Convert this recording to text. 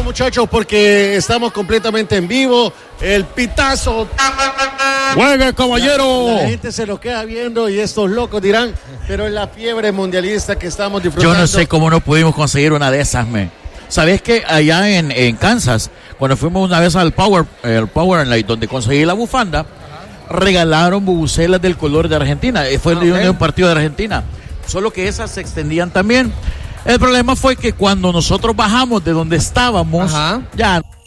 muchachos, porque estamos completamente en vivo. El pitazo. ¡Juegue, caballero! La gente se lo queda viendo y estos locos dirán, pero es la fiebre mundialista que estamos disfrutando. Yo no sé cómo no pudimos conseguir una de esas, ¿Sabes que allá en Kansas, cuando fuimos una vez al Power and Light, donde conseguí la bufanda, regalaron bubucelas del color de Argentina? Fue de un partido de Argentina. Solo que esas se extendían también. El problema fue que cuando nosotros bajamos de donde estábamos, ya